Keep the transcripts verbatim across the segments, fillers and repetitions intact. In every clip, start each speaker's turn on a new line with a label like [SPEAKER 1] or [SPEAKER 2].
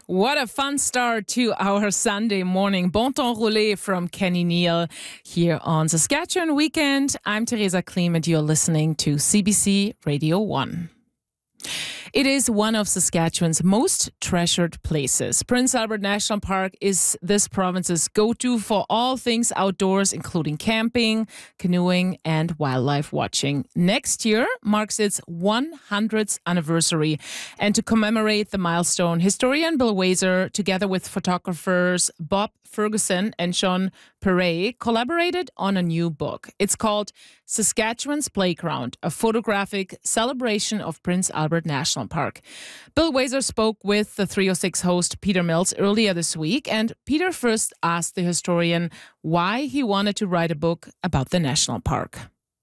[SPEAKER 1] What a fun start to our Sunday morning. Bon temps roulé from Kenny Neal here on Saskatchewan Weekend. I'm Teresa Klim and you're listening to C B C Radio one. It is one of Saskatchewan's most treasured places. Prince Albert National Park is this province's go-to for all things outdoors, including camping, canoeing, and wildlife watching. Next year marks its one hundredth anniversary. And to commemorate the milestone, historian Bill Wazer, together with photographers Bob Ferguson and Sean Perret, collaborated on a new book. It's called Saskatchewan's Playground, a photographic celebration of Prince Albert National Park. Bill Wazer spoke with the three oh six host Peter Mills earlier this week, and Peter first asked the historian why he wanted to write a book about the national park.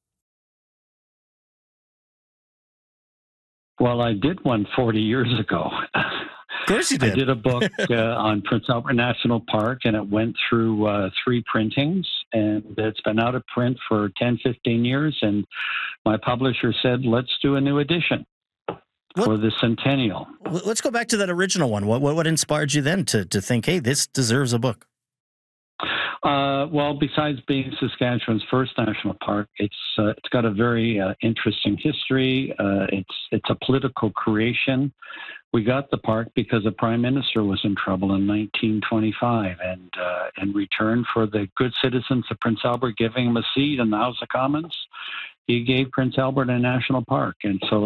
[SPEAKER 2] Well, I did one forty years ago.
[SPEAKER 3] Of course you did.
[SPEAKER 2] I did a book uh, on Prince Albert National Park, and it went through uh, three printings, and it's been out of print for ten, fifteen years, and my publisher said, let's do a new edition
[SPEAKER 3] What?
[SPEAKER 2] for the centennial.
[SPEAKER 3] Let's go back to that original one. What, what, what inspired you then to, to think, hey, this deserves a book?
[SPEAKER 2] Uh, well, besides being Saskatchewan's first national park, it's uh, it's got a very uh, interesting history. Uh, it's it's a political creation. We got the park because the Prime Minister was in trouble in nineteen twenty-five, and uh, in return for the good citizens of Prince Albert giving him a seat in the House of Commons, he gave Prince Albert a national park, and so